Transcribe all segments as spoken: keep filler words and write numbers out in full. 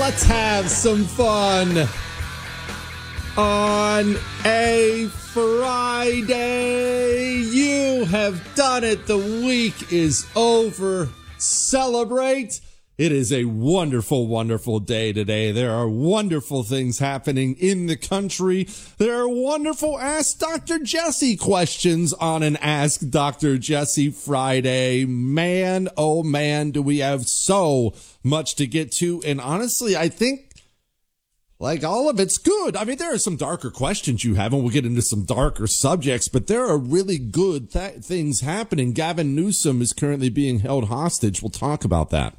Let's have some fun on a Friday. You have done it. The week is over. Celebrate. It is a wonderful, wonderful day today. There are wonderful things happening in the country. There are wonderful Ask Doctor Jesse questions on an Ask Doctor Jesse Friday. Man, oh man, do we have so much to get to. And honestly, I think like all of it's good. I mean, there are some darker questions you have, and we'll get into some darker subjects, but there are really good th- things happening. Gavin Newsom is currently being held hostage. We'll talk about that.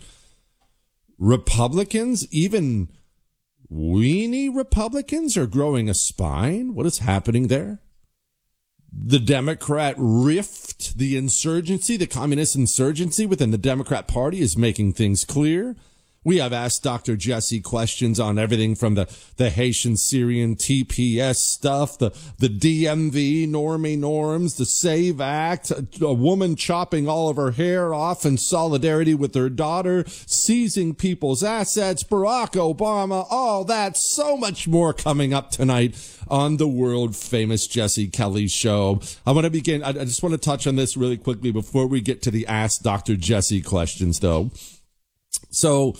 Republicans, even weenie Republicans, are growing a spine. What is happening there? The Democrat rift, the insurgency, the communist insurgency within the Democrat Party is making things clear. We have asked Doctor Jesse questions on everything from the, the Haitian-Syrian T P S stuff, the, the D M V, normie norms, the SAVE Act, a, a woman chopping all of her hair off in solidarity with her daughter, seizing people's assets, Barack Obama, all that, so much more coming up tonight on the world-famous Jesse Kelly Show. I want to begin, I, I just want to touch on this really quickly before we get to the Ask Doctor Jesse questions, though. So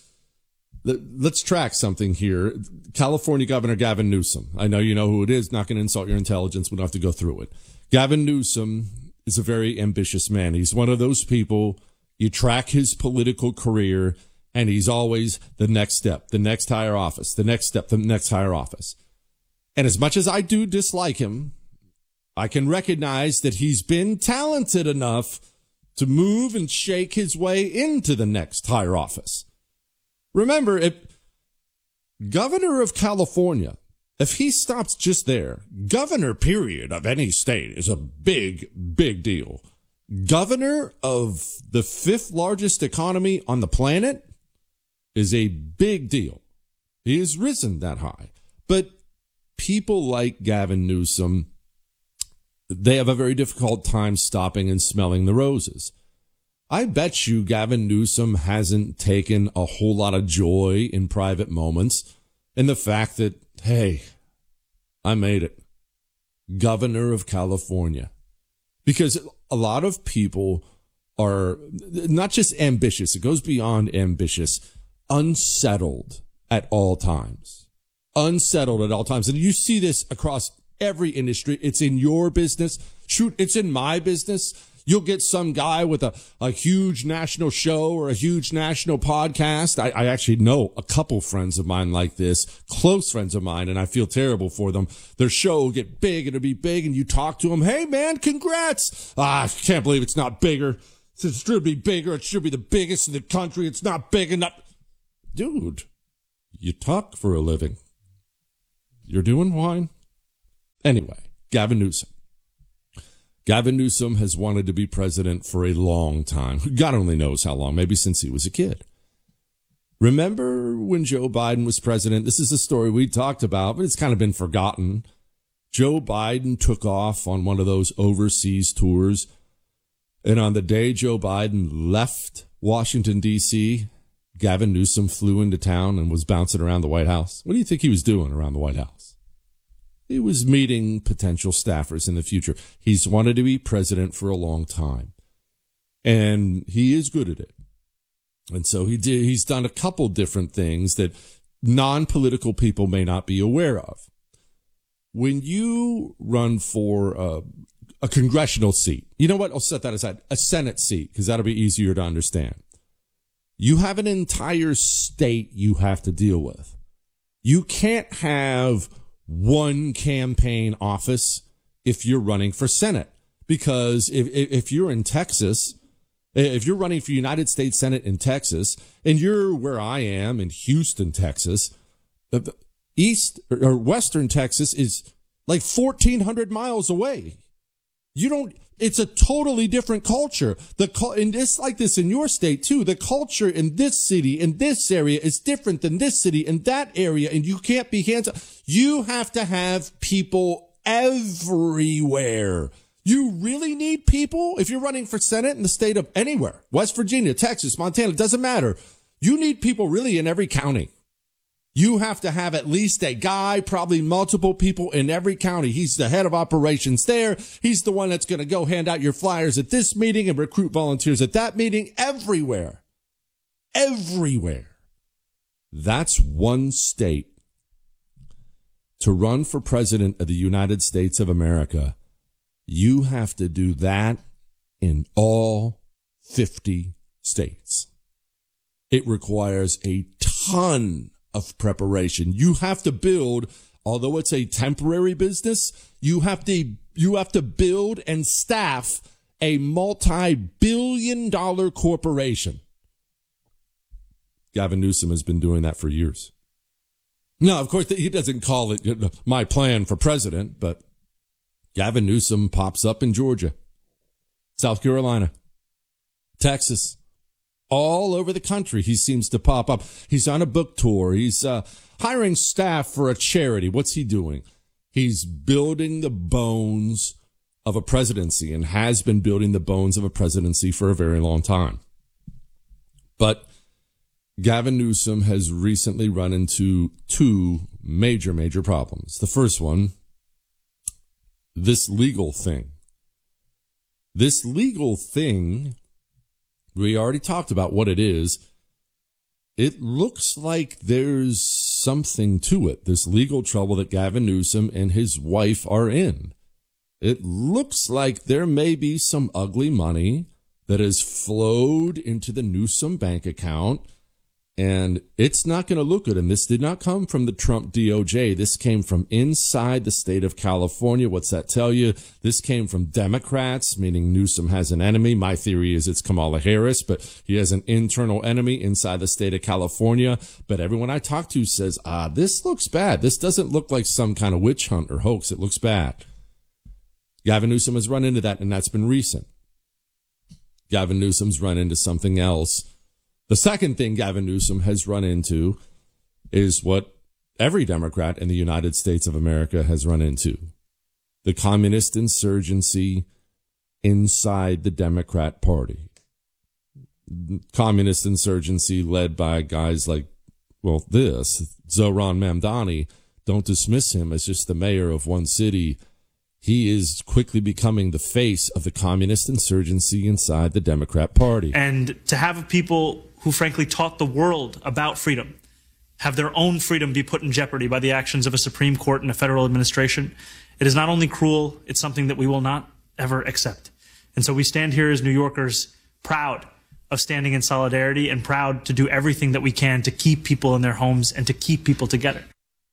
let's track something here. California Governor Gavin Newsom. I know you know who it is. Not going to insult your intelligence. We don't have to go through it. Gavin Newsom is a very ambitious man. He's one of those people, you track his political career, and he's always the next step, the next higher office, the next step, the next higher office. And as much as I do dislike him, I can recognize that he's been talented enough to move and shake his way into the next higher office. Remember, if governor of California, if he stops just there, governor period of any state is a big, big deal. Governor of the fifth largest economy on the planet is a big deal. He has risen that high. But people like Gavin Newsom, they have a very difficult time stopping and smelling the roses. I bet you Gavin Newsom hasn't taken a whole lot of joy in private moments in the fact that, hey, I made it. Governor of California. Because a lot of people are not just ambitious, it goes beyond ambitious, unsettled at all times. Unsettled at all times. And you see this across every industry. It's in your business. Shoot, it's in my business. You'll get some guy with a, a huge national show or a huge national podcast. I, I actually know a couple friends of mine like this, close friends of mine, and I feel terrible for them. Their show will get big, it'll be big, and you talk to them, hey man, congrats. Ah, I can't believe it's not bigger. It should be bigger. It should be the biggest in the country. It's not big enough. Dude, you talk for a living. You're doing fine. Anyway, Gavin Newsom. Gavin Newsom has wanted to be president for a long time. God only knows how long, maybe since he was a kid. Remember when Joe Biden was president? This is a story we talked about, but it's kind of been forgotten. Joe Biden took off on one of those overseas tours, and on the day Joe Biden left Washington, D C, Gavin Newsom flew into town and was bouncing around the White House. What do you think he was doing around the White House? He was meeting potential staffers in the future. He's wanted to be president for a long time, and he is good at it. And so he did, he's done a couple different things that non-political people may not be aware of. When you run for a, a congressional seat, you know what? I'll set that aside. A Senate seat, because that'll be easier to understand. You have an entire state you have to deal with. You can't have one campaign office if you're running for Senate, because if if you're in Texas, if you're running for United States Senate in Texas, and you're where I am in Houston, Texas, East or Western Texas is like fourteen hundred miles away. You don't, it's a totally different culture. The, and it's like this in your state too. The culture in this city, in this area is different than this city in that area. And you can't be hands up. You have to have people everywhere. You really need people. If you're running for Senate in the state of anywhere, West Virginia, Texas, Montana, it doesn't matter. You need people really in every county. You have to have at least a guy, probably multiple people in every county. He's the head of operations there. He's the one that's going to go hand out your flyers at this meeting and recruit volunteers at that meeting. Everywhere. Everywhere. That's one state. To run for president of the United States of America, you have to do that in all fifty states. It requires a ton of preparation. You have to build, although it's a temporary business, you have to you have to build and staff a multi-billion dollar corporation. Gavin Newsom has been doing that for years. No, of course, he doesn't call it my plan for president, but Gavin Newsom pops up in Georgia, South Carolina, Texas, all over the country. He seems to pop up. He's on a book tour. He's uh, hiring staff for a charity. What's he doing? He's building the bones of a presidency and has been building the bones of a presidency for a very long time. But Gavin Newsom has recently run into two major, major problems. The first one, this legal thing. This legal thing, we already talked about what it is. It looks like there's something to it, this legal trouble that Gavin Newsom and his wife are in. It looks like there may be some ugly money that has flowed into the Newsom bank account, and it's not going to look good. And this did not come from the Trump D O J. This came from inside the state of California. What's that tell you? This came from Democrats, meaning Newsom has an enemy. My theory is it's Kamala Harris, but he has an internal enemy inside the state of California. But everyone I talk to says, ah, this looks bad. This doesn't look like some kind of witch hunt or hoax. It looks bad. Gavin Newsom has run into that, and that's been recent. Gavin Newsom's run into something else. The second thing Gavin Newsom has run into is what every Democrat in the United States of America has run into. The communist insurgency inside the Democrat Party. Communist insurgency led by guys like, well, this, Zohran Mamdani. Don't dismiss him as just the mayor of one city. He is quickly becoming the face of the communist insurgency inside the Democrat Party. And to have people who frankly taught the world about freedom have their own freedom be put in jeopardy by the actions of a Supreme Court and a federal administration, it is not only cruel, it's something that we will not ever accept. And so we stand here as New Yorkers proud of standing in solidarity and proud to do everything that we can to keep people in their homes and to keep people together.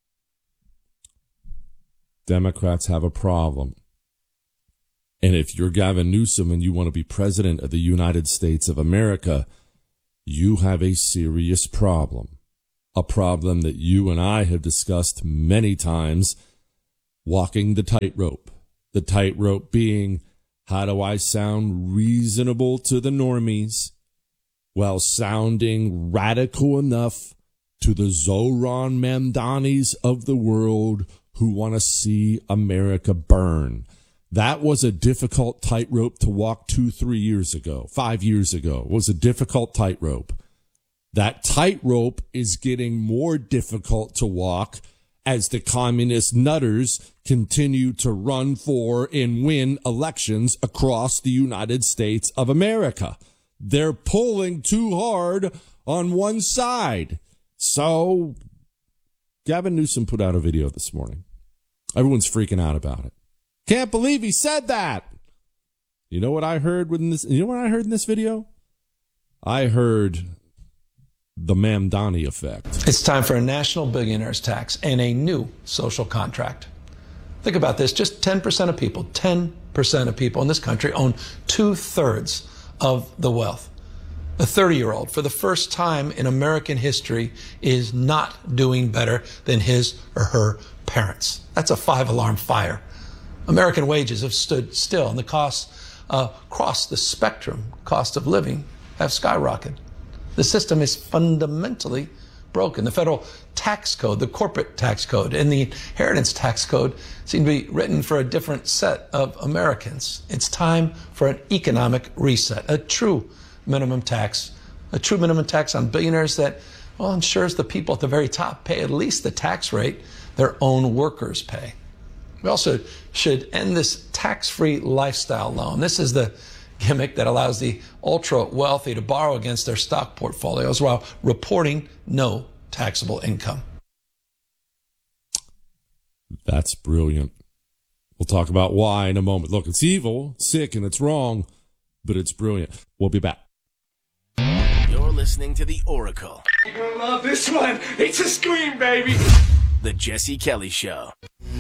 Democrats have a problem. And if you're Gavin Newsom and you want to be president of the United States of America, you have a serious problem. A problem that you and I have discussed many times, walking the tightrope. The tightrope being, how do I sound reasonable to the normies while sounding radical enough to the Zohran Mamdanis of the world who want to see America burn? That was a difficult tightrope to walk two, three years ago, five years ago. It was a difficult tightrope. That tightrope is getting more difficult to walk as the communist nutters continue to run for and win elections across the United States of America. They're pulling too hard on one side. So Gavin Newsom put out a video this morning. Everyone's freaking out about it. Can't believe he said that. You know what I heard in this? You know what I heard in this video? I heard the Mamdani effect. It's time for a national billionaires tax and a new social contract. Think about this. Just ten percent of people, ten percent of people in this country own two-thirds of the wealth. A thirty-year-old, for the first time in American history, is not doing better than his or her parents. That's a five-alarm fire. American wages have stood still, and the costs uh, across the spectrum, cost of living, have skyrocketed. The system is fundamentally broken. The federal tax code, the corporate tax code, and the inheritance tax code seem to be written for a different set of Americans. It's time for an economic reset, a true minimum tax, a true minimum tax on billionaires that well, ensures the people at the very top pay at least the tax rate their own workers pay. We also should end this tax-free lifestyle loan. This is the gimmick that allows the ultra-wealthy to borrow against their stock portfolios while reporting no taxable income. That's brilliant. We'll talk about why in a moment. Look, it's evil, sick, and it's wrong, but it's brilliant. We'll be back. You're listening to The Oracle. You're gonna love this one. It's a scream, baby. The Jesse Kelly Show.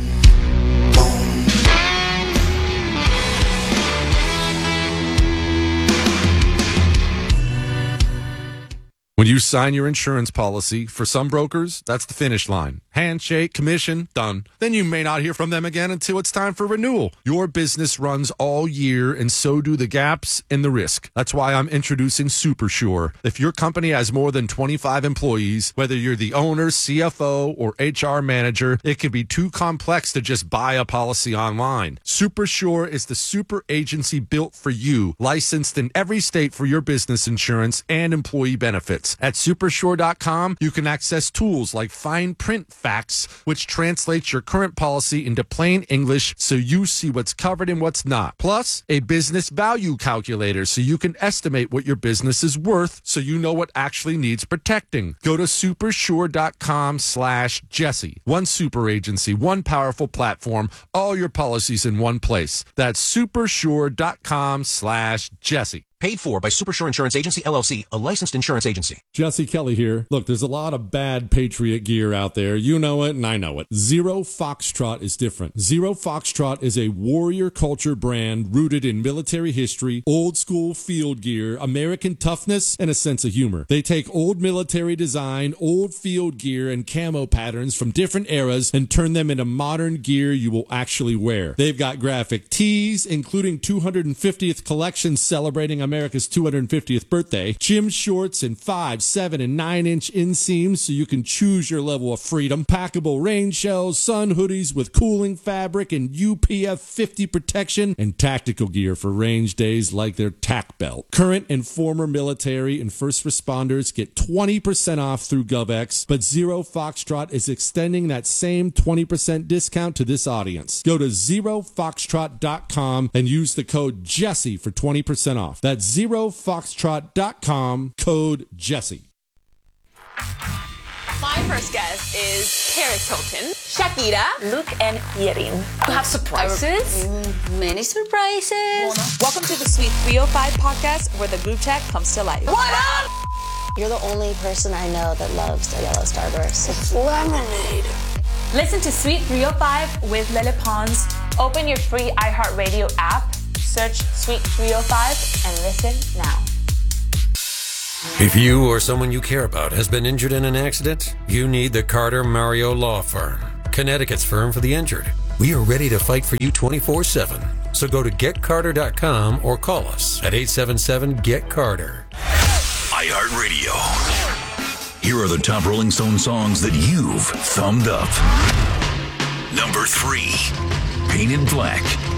When you sign your insurance policy, for some brokers, that's the finish line. Handshake, commission, done. Then you may not hear from them again until it's time for renewal. Your business runs all year, and so do the gaps and the risk. That's why I'm introducing SuperSure. If your company has more than twenty-five employees, whether you're the owner, C F O, or H R manager, it can be too complex to just buy a policy online. SuperSure is the super agency built for you, licensed in every state for your business insurance and employee benefits. At supersure dot com, you can access tools like fine print facts, which translates your current policy into plain English so you see what's covered and what's not. Plus, a business value calculator so you can estimate what your business is worth so you know what actually needs protecting. Go to supersure dot com slash Jesse. One super agency, one powerful platform, all your policies in one place. That's supersure dot com slash Jesse. Paid for by Supersure Insurance Agency, L L C, a licensed insurance agency. Jesse Kelly here. Look, there's a lot of bad Patriot gear out there. You know it, and I know it. Zero Foxtrot is different. Zero Foxtrot is a warrior culture brand rooted in military history, old school field gear, American toughness, and a sense of humor. They take old military design, old field gear, and camo patterns from different eras and turn them into modern gear you will actually wear. They've got graphic tees, including two hundred fiftieth collections celebrating America's two hundred fiftieth birthday, gym shorts in five, seven, and nine inch inseams so you can choose your level of freedom, packable rain shells, sun hoodies with cooling fabric and U P F fifty protection, and tactical gear for range days like their tack belt. Current and former military and first responders get twenty percent off through GovX, but Zero Foxtrot is extending that same twenty percent discount to this audience. Go to zero foxtrot dot com and use the code Jesse for twenty percent off. That's zero foxtrot dot com, code Jesse. My first guest is Paris Hilton, Shakira, Luke, and Yerin. You have surprises? Mm, many surprises. Welcome to the Sweet three oh five podcast, where the group chat comes to life. What up? You're the only person I know that loves the yellow starburst. It's lemonade. Listen to Sweet three oh five with Lele Pons. Open your free iHeartRadio app, search Sweet three oh five, and listen now. If you or someone you care about has been injured in an accident, you need the Carter Mario Law Firm, Connecticut's firm for the injured. We are ready to fight for you twenty-four seven. So go to get carter dot com or call us at eight seven seven, get carter. iHeartRadio. Here are the top Rolling Stone songs that you've thumbed up. Number three, Painted Black.